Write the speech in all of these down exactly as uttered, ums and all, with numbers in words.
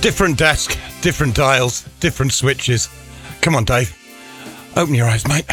Different desk, different dials, different switches. Come on, Dave. Open your eyes, mate.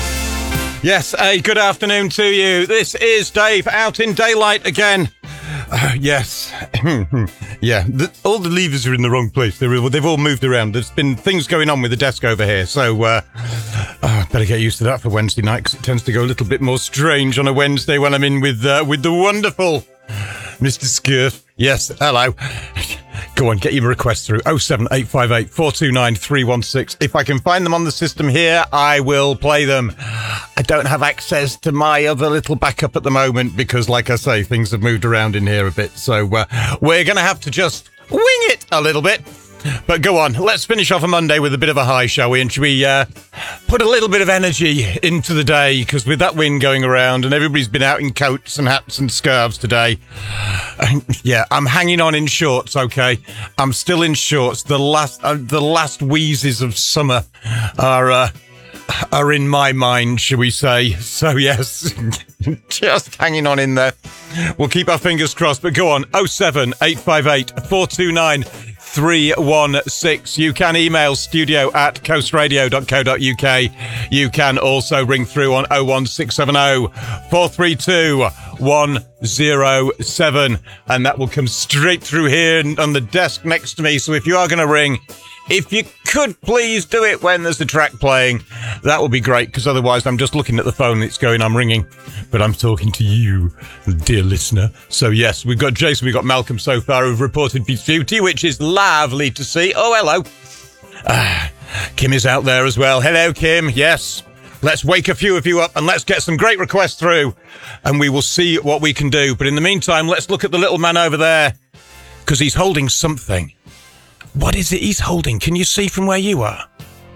Yes, a good afternoon to you. This is Dave out in daylight again. Uh, yes. yeah, the, all the levers are in the wrong place. They're, they've all moved around. There's been things going on with the desk over here. So, uh, uh, better get used to that for Wednesday night, because it tends to go a little bit more strange on a Wednesday when I'm in with, uh, with the wonderful Mister Skirt. Yes, hello. Go on, get your requests through. oh seven eight five eight, four two nine, three one six. If I can find them on the system here, I will play them. I don't have access to my other little backup at the moment because, like I say, things have moved around in here a bit. So uh, we're going to have to just wing it a little bit. But go on, let's finish off a Monday with a bit of a high, shall we? And should we uh, put a little bit of energy into the day? Because with that wind going around and everybody's been out in coats and hats and scarves today. Uh, yeah, I'm hanging on in shorts, okay? I'm still in shorts. The last uh, the last wheezes of summer are, uh, are in my mind, shall we say. So, yes, just hanging on in there. We'll keep our fingers crossed. But go on, oh seven eight five eight, four two nine, three one six. You can email studio at coastradio dot co dot uk. You can also ring through on oh one six seven oh, four three two, one oh seven, and that will come straight through here on the desk next to me. So if you are going to ring, if you could please do it when there's the track playing, that would be great, because otherwise I'm just looking at the phone and it's going, I'm ringing, but I'm talking to you, dear listener. So yes, we've got Jason, we've got Malcolm so far who've reported for duty, which is lovely to see. Oh, hello. Ah, Kim is out there as well. Hello, Kim. Yes. Let's wake a few of you up and let's get some great requests through, and we will see what we can do. But in the meantime, let's look at the little man over there, because he's holding something. What is it he's holding? Can you see from where you are?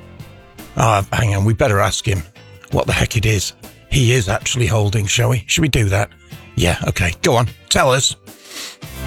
Ah, oh, hang on. We better ask him what the heck it is. He is actually holding, shall we? Should we do that? Yeah, okay. Go on. Tell us.